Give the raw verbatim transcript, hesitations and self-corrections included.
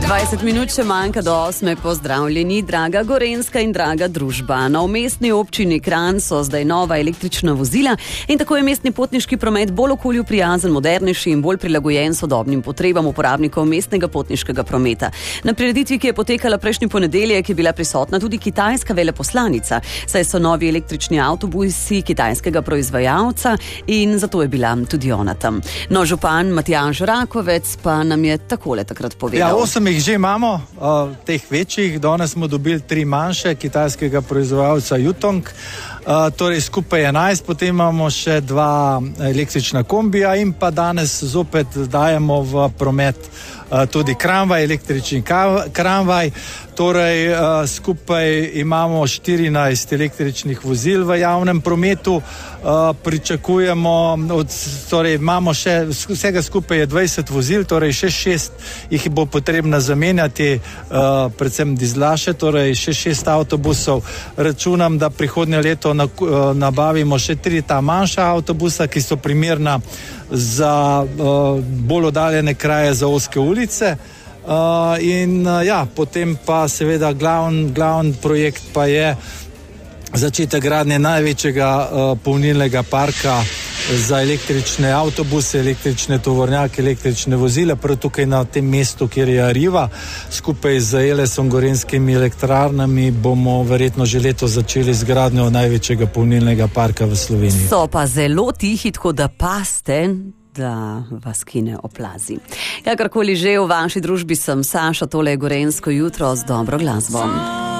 dvajset minut še manjka do osme. Pozdravljeni, draga Gorenjska in draga družba. Na mestni občini Kranj so zdaj nova električna vozila in tako je mestni potniški promet bolj okolju prijazen, modernejši in bolj prilagojen sodobnim potrebam uporabnikov mestnega potniškega prometa. Na prireditvi, ki je potekala prejšnji ponedeljek, je bila prisotna tudi kitajska veleposlanica, saj so novi električni avtobusi kitajskega proizvajalca in zato je bila tudi ona tam. No, župan Matjaž Rakovec pa nam je takole takrat povedal. Ja, osem jih že imamo, uh, teh večjih. Danes smo dobili tri manjše kitajskega proizvajalca Yutong, uh, torej skupaj enajst, potem imamo še dva električna kombija in pa danes zopet dajemo v promet uh, tudi tramvaj, električni tramvaj. Torej uh, skupaj imamo štirinajst električnih vozil v javnem prometu. Uh, pričakujemo, od, torej imamo še, vsega skupaj je dvajset vozil, torej še šest jih bo potrebno zamenjati, uh, predvsem dizlaše, torej še šest avtobusov. Računam, da prihodnje leto na, uh, nabavimo še tri ta manjša avtobusa, ki so primerna za uh, bolj oddaljene kraje, za ozke ulice. Uh, in uh, ja, potem pa seveda glavn, glavn projekt pa je začetek gradnje največjega uh, polnilnega parka za električne avtobuse, električne tovornjake, električne vozile, prav tukaj na tem mestu, kjer je Arriva. Skupaj z Elesom, Gorenjskimi elektrarnami bomo verjetno že leto začeli z gradnjo največjega polnilnega parka v Sloveniji. So pa zelo tihi, tako da paste, da vas kine oplazi. Kakorkoli že, v vaši družbi sem Saša, tole je Gorenjsko jutro z dobro glasbo.